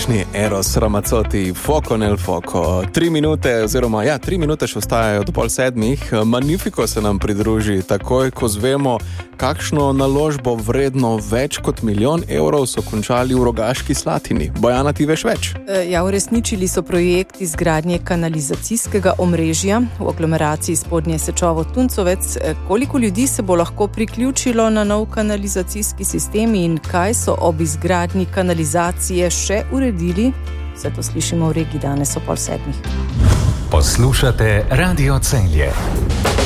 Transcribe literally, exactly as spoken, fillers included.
Odlični Eros Ramazzotti, Foco nel Foco. Tri minute, oziroma ja, tri minute še ostajajo do pol sedmih. Magnifico se nam pridruži takoj, ko zvemo, kakšno naložbo vredno več kot milijon evrov so končali v Rogaški Slatini. Bojana, ti veš več? Ja, uresničili so projekt izgradnje kanalizacijskega omrežja v aglomeraciji Spodnje Sečovo-Tuncovec. Koliko ljudi se bo lahko priključilo na nov kanalizacijski sistem in kaj so ob izgradnji kanalizacije še uredili? Vse to slišimo v regiji danes o pol sedmih. Poslušate Radio Celje.